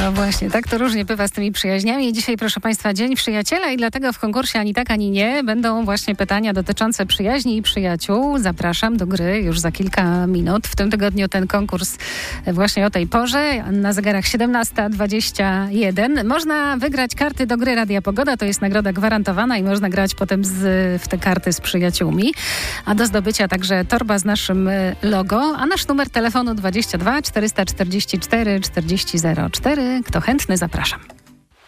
No właśnie, tak to różnie bywa z tymi przyjaźniami. Dzisiaj, proszę Państwa, Dzień Przyjaciela i dlatego w konkursie Ani tak, ani nie będą właśnie pytania dotyczące przyjaźni i przyjaciół. Zapraszam do gry już za kilka minut. W tym tygodniu ten konkurs właśnie o tej porze, na zegarach 17:21. Można wygrać karty do gry Radia Pogoda, to jest nagroda gwarantowana i można grać potem w te karty z przyjaciółmi. A do zdobycia także torba z naszym logo, a nasz numer telefonu 22 444 4004. Kto chętny, zapraszam.